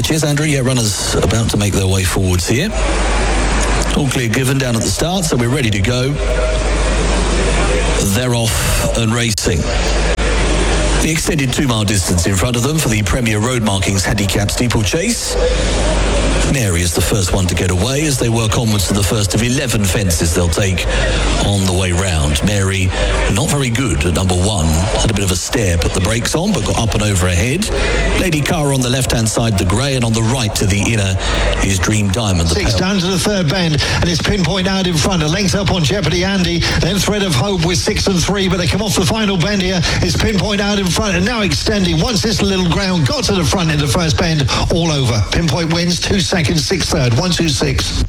Cheers, Andrew. Yeah, runners about to make their way forwards here. All clear given down at the start, so we're ready to go. They're off and racing. The extended 2-mile distance in front of them for the Premier Road Markings Handicap Steeplechase. Mary is the first one to get away as they work onwards to the first of 11 fences they'll take on the way round. Mary, not very good at number 1. Had a bit of a stare, put the brakes on, but got up and over ahead. Lady Cara on the left-hand side, the grey, and on the right to the inner is Dream Diamond. Six down to the third bend, and it's Pinpoint out in front. A length up on Jeopardy Andy, then Thread of Hope with 6 and 3, but they come off the final bend here. It's Pinpoint out in front, and now extending. Once this little ground got to the front in the first bend, all over. Pinpoint wins 2 seconds, 6 third, 1-2-6.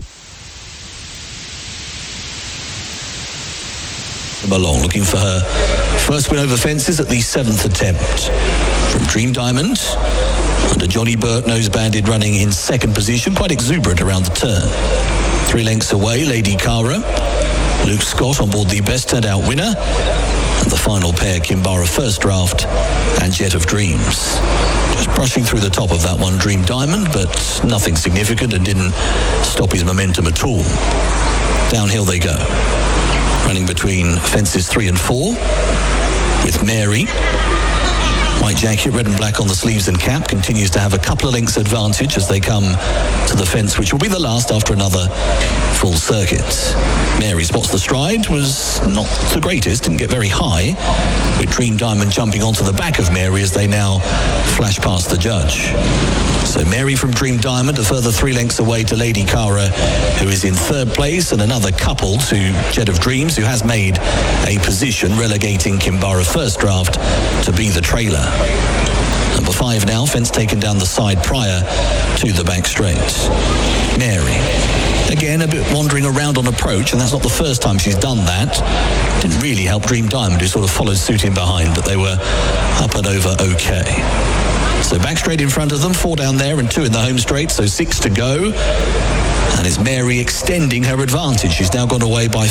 Along, looking for her first win over fences at the 7th attempt. From Dream Diamond, under Johnny Burt, nose banded, running in 2nd position, quite exuberant around the turn. 3 lengths away, Lady Cara. Luke Scott on board the best turned out winner. And the final pair, Kimbara First Draft and Jet of Dreams. Just brushing through the top of that one, Dream Diamond, but nothing significant and didn't stop his momentum at all. Downhill they go. Running between fences 3 and 4 with Mary. White jacket, red and black on the sleeves and cap, continues to have a couple of lengths advantage as they come to the fence, which will be the last after another full circuit. Mary spots the stride, was not the greatest, didn't get very high, with Dream Diamond jumping onto the back of Mary as they now flash past the judge. So Mary from Dream Diamond, a further 3 lengths away to Lady Cara, who is in 3rd place, and another couple to Jet of Dreams, who has made a position, relegating Kimbara First Draft to be the trailer. Number 5 now, fence taken down the side prior to the back straight. Mary, again, a bit wandering around on approach, and that's not the first time she's done that. Didn't really help Dream Diamond, who sort of followed suit in behind, but they were up and over okay. So back straight in front of them, 4 down there and 2 in the home straight, so 6 to go. And it's Mary extending her advantage. She's now gone away by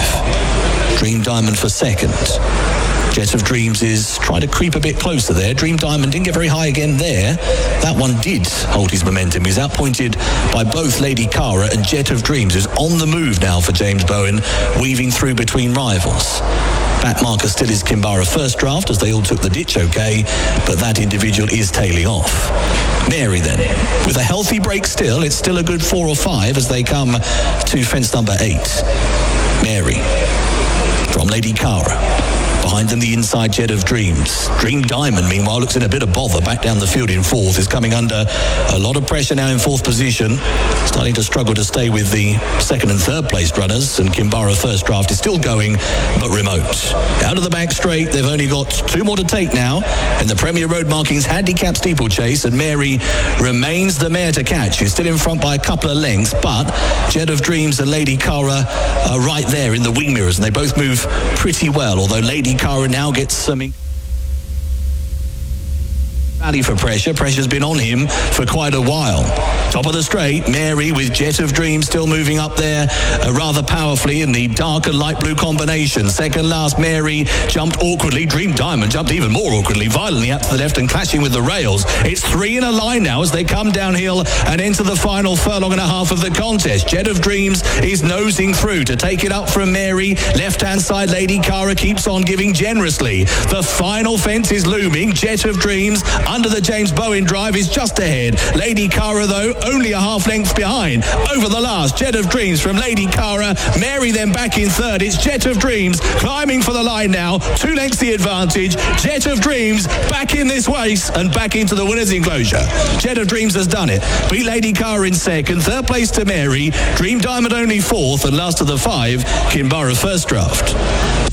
5. Dream Diamond for 2nd. Jet of Dreams is trying to creep a bit closer there. Dream Diamond didn't get very high again there. That one did hold his momentum. He's outpointed by both Lady Cara and Jet of Dreams, who's on the move now for James Bowen, weaving through between rivals. Back marker still is Kimbara First Draft, as they all took the ditch okay, but that individual is tailing off. Mary then, with a healthy break still, it's still a good 4 or 5 as they come to fence number 8. Mary, from Lady Cara. Behind them, the inside Jet of Dreams. Dream Diamond, meanwhile, looks in a bit of bother back down the field in 4th. Is coming under a lot of pressure now in 4th position. Starting to struggle to stay with the 2nd and 3rd placed runners. And Kimbara First Draft is still going, but remote. Out of the back straight, they've only got 2 more to take now in the Premier Road Markings Handicap Steeplechase. And Mary remains the mare to catch. She's still in front by a couple of lengths, but Jet of Dreams and Lady Cara are right there in the wing mirrors, and they both move pretty well, although Lady Cara now gets some rally for pressure. Pressure's been on him for quite a while. Top of the straight, Mary with Jet of Dreams still moving up there rather powerfully in the dark and light blue combination. Second last, Mary jumped awkwardly. Dream Diamond jumped even more awkwardly, violently out to the left and clashing with the rails. It's 3 in a line now as they come downhill and enter the final furlong and a half of the contest. Jet of Dreams is nosing through to take it up from Mary. Left-hand side, Lady Cara keeps on giving generously. The final fence is looming. Jet of Dreams under the James Bowen drive is just ahead. Lady Cara, though, only a half length behind. Over the last, Jet of Dreams from Lady Cara. Mary then back in 3rd. It's Jet of Dreams climbing for the line now. 2 lengths the advantage. Jet of Dreams back in this race and back into the winner's enclosure. Jet of Dreams has done it. Beat Lady Cara in 2nd. 3rd place to Mary. Dream Diamond only 4th. And last of the 5, Kimbara First Draft.